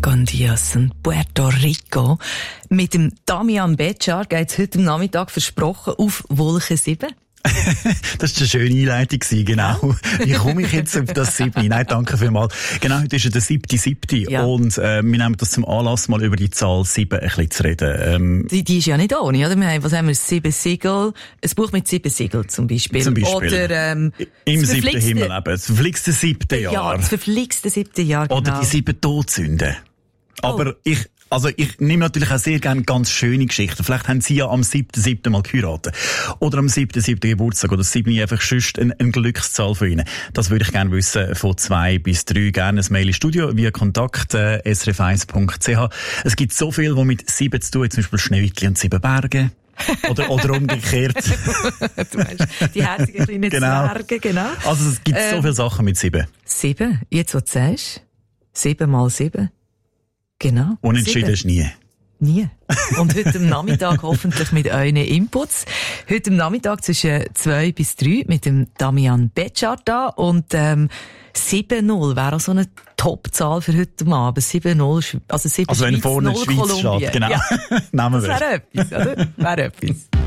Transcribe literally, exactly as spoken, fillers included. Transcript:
Cameron Diaz und Puerto Rico. Mit dem Damian Béchar geht es heute am Nachmittag versprochen auf Wolke sieben. Das war eine schöne Einleitung, genau. Wie komme ich jetzt auf das siebte? Nein, danke vielmals. Genau, heute ist ja der siebte siebte Ja. Und äh, wir nehmen das zum Anlass, mal über die Zahl sieben ein bisschen zu reden. Ähm, die, die ist ja nicht ohne, oder? Wir haben, was haben wir? Sieben Siegel. Ein Buch mit sieben Siegeln zum Beispiel. Zum Beispiel. Oder ähm, im siebten Himmel eben. Das verflixte siebte Jahr. Ja, das verflixte siebte Jahr, genau. Oder die sieben Todsünden. Aber oh. ich... Also ich nehme natürlich auch sehr gerne ganz schöne Geschichten. Vielleicht haben Sie ja am siebten siebten mal geheiratet. Oder am siebten siebten Geburtstag. Oder sieben einfach sonst eine, eine Glückszahl von Ihnen. Das würde ich gerne wissen von zwei bis drei. Gerne ein Mail ins Studio via Kontakt äh, s r f eins punkt c h. Es gibt so viel, was mit sieben zu tun hat. Zum Beispiel Schneewittli und sieben Berge. Oder, oder umgekehrt. Du meinst die herzigen kleinen genau. Zwerge, genau. Also es gibt ähm, so viele Sachen mit sieben. Sieben? Jetzt, was du sagst? Sieben mal sieben. Genau. Unentschieden ist nie. Nie. Und heute am Nachmittag hoffentlich mit euren Inputs. Heute am Nachmittag zwischen zwei bis drei mit dem Damian Béchar da. Und ähm, sieben null wäre auch so eine Top-Zahl für heute Abend. sieben null, also sieben Also wenn vorne die Schweiz steht, genau. Ja. Nehmen wir. Das wäre etwas, oder? Wäre etwas.